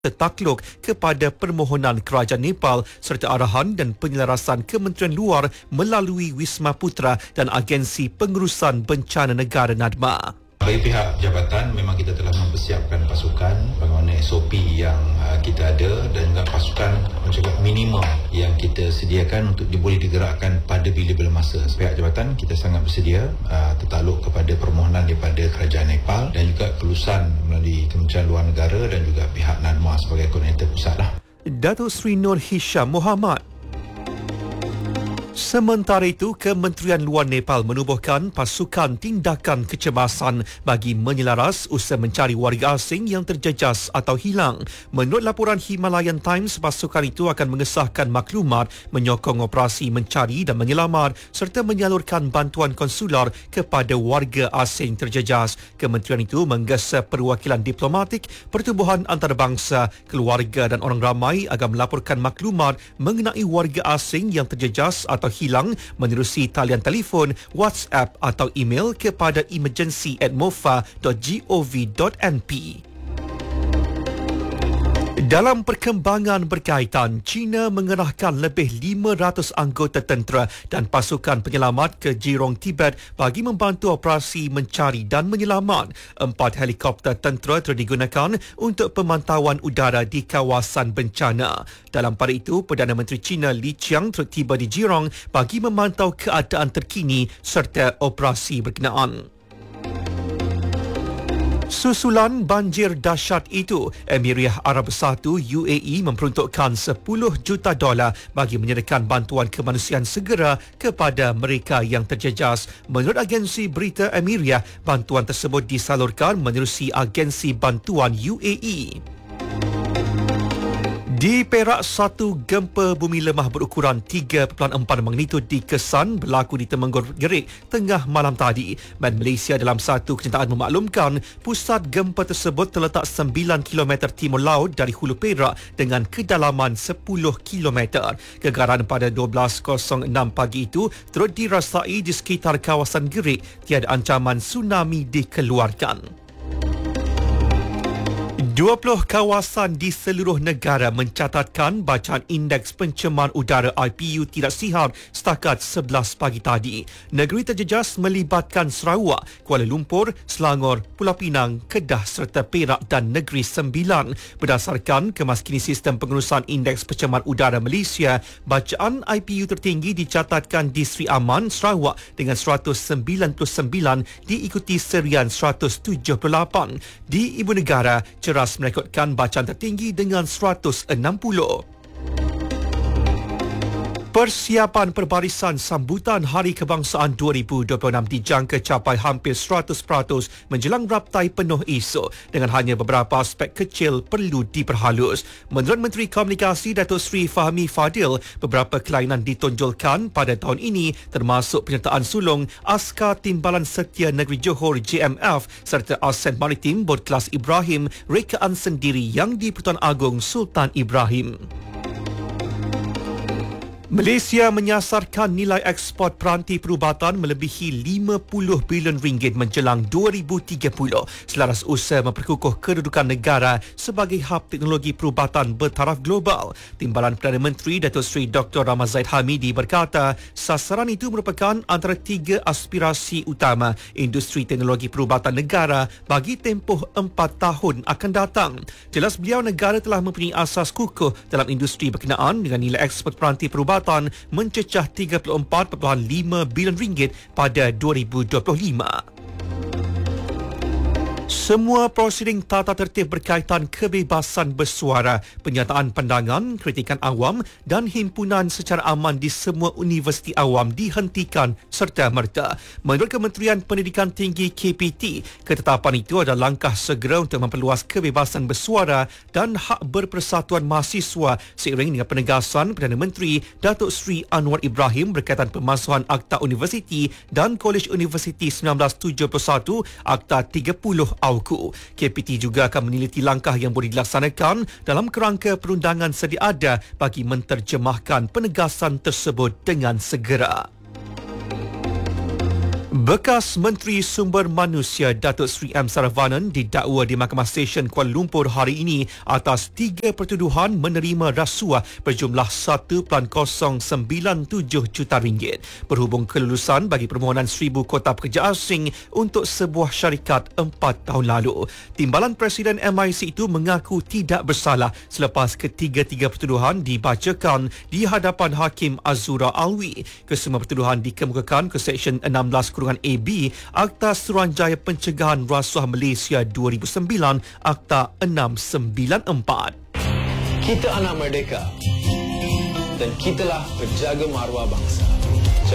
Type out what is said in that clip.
takluk kepada permohonan kerajaan Nepal serta arahan dan penyelarasan Kementerian Luar melalui Wisma Putra dan Agensi Pengurusan Bencana Negara NADMA. Bagi pihak jabatan, memang kita telah mempersiapkan pasukan bagaimana SOP yang kita ada dan juga pasukan mencukup minimum yang kita sediakan untuk boleh digerakkan pada bila-bila masa. Pihak jabatan kita sangat bersedia tertakluk kepada permohonan daripada kerajaan Nepal dan juga kelulusan melalui Kementerian Luar Negara dan juga pihak NADMA sebagai koordinator pusat. Datuk Seri Nur Hisham Mohamad. Sementara itu, Kementerian Luar Nepal menubuhkan pasukan tindakan kecemasan bagi menyelaras usaha mencari warga asing yang terjejas atau hilang. Menurut laporan Himalayan Times, pasukan itu akan mengesahkan maklumat menyokong operasi mencari dan menyelamat serta menyalurkan bantuan konsular kepada warga asing terjejas. Kementerian itu menggesa perwakilan diplomatik, pertubuhan antarabangsa, keluarga dan orang ramai agar melaporkan maklumat mengenai warga asing yang terjejas atau hilang menerusi talian telefon, WhatsApp atau email kepada emergency@mofa.gov.np. Dalam perkembangan berkaitan, China mengerahkan lebih 500 anggota tentera dan pasukan penyelamat ke Jirong, Tibet bagi membantu operasi mencari dan menyelamat. 4 helikopter tentera telah digunakan untuk pemantauan udara di kawasan bencana. Dalam pada itu, Perdana Menteri China Li Qiang turut tiba di Jirong bagi memantau keadaan terkini serta operasi berkenaan. Susulan banjir dahsyat itu, Emirat Arab Bersatu UAE memperuntukkan $10 juta bagi menyediakan bantuan kemanusiaan segera kepada mereka yang terjejas. Menurut agensi berita Emirat, bantuan tersebut disalurkan menerusi agensi bantuan UAE. Di Perak, satu gempa bumi lemah berukuran 3.4 magnitud dikesan berlaku di Temenggor Gerik tengah malam tadi. Man Malaysia dalam satu kenyataan memaklumkan pusat gempa tersebut terletak 9 km timur laut dari Hulu Perak dengan kedalaman 10 km. Gegaran pada 12.06 pagi itu turut dirasai di sekitar kawasan Gerik. Tiada ancaman tsunami dikeluarkan. 20 kawasan di seluruh negara mencatatkan bacaan indeks pencemaran udara IPU tidak sihat setakat 11 pagi tadi. Negeri terjejas melibatkan Sarawak, Kuala Lumpur, Selangor, Pulau Pinang, Kedah serta Perak dan Negeri Sembilan. Berdasarkan kemaskini sistem pengurusan indeks pencemaran udara Malaysia, bacaan IPU tertinggi dicatatkan di Sri Aman, Sarawak dengan 199 diikuti Serian 178. Di Ibu Negara, Ceras merekodkan bacaan tertinggi dengan 160. Persiapan perbarisan sambutan Hari Kebangsaan 2026 dijangka capai hampir 100% menjelang raptai penuh esok dengan hanya beberapa aspek kecil perlu diperhalus. Menurut Menteri Komunikasi Datuk Seri Fahmi Fadil, beberapa kelainan ditonjolkan pada tahun ini termasuk penyertaan sulung Askar Timbalan Setia Negeri Johor JMF serta Asen Maritim Bot Kelas Ibrahim rekaan sendiri yang di Pertuan Agong Sultan Ibrahim. Malaysia menyasarkan nilai ekspor peranti perubatan melebihi 50 bilion ringgit menjelang 2030 selaras usaha memperkukuh kedudukan negara sebagai hub teknologi perubatan bertaraf global. Timbalan Perdana Menteri Datuk Seri Dr. Ramazaid Hamidi berkata, sasaran itu merupakan antara 3 aspirasi utama industri teknologi perubatan negara bagi tempoh 4 tahun akan datang. Jelas beliau, negara telah mempunyai asas kukuh dalam industri berkenaan dengan nilai ekspor peranti perubatan mencecah 34.5 bilion ringgit pada 2025. Semua prosiding tata tertib berkaitan kebebasan bersuara, penyataan pandangan, kritikan awam dan himpunan secara aman di semua universiti awam dihentikan serta-merta. Menurut Kementerian Pendidikan Tinggi KPT, ketetapan itu adalah langkah segera untuk memperluas kebebasan bersuara dan hak berpersatuan mahasiswa seiring dengan penegasan Perdana Menteri Datuk Seri Anwar Ibrahim berkaitan pemasuhan Akta Universiti dan Kolej Universiti 1971 Akta 30 AUKU. KPT juga akan meneliti langkah yang boleh dilaksanakan dalam kerangka perundangan sedia ada bagi menterjemahkan penegasan tersebut dengan segera. Bekas Menteri Sumber Manusia Datuk Seri M. Saravanan didakwa di Mahkamah Session Kuala Lumpur hari ini atas 3 pertuduhan menerima rasuah berjumlah 1.097 juta ringgit berhubung kelulusan bagi permohonan 1,000 kota pekerja asing untuk sebuah syarikat 4 tahun lalu. Timbalan Presiden MIC itu mengaku tidak bersalah selepas ketiga-tiga pertuduhan dibacakan di hadapan Hakim Azura Alwi. Kesemua pertuduhan dikemukakan ke Seksyen 16-AB Akta Suruhanjaya Pencegahan Rasuah Malaysia 2009 Akta 694. Kita anak merdeka dan kitalah penjaga maruah bangsa.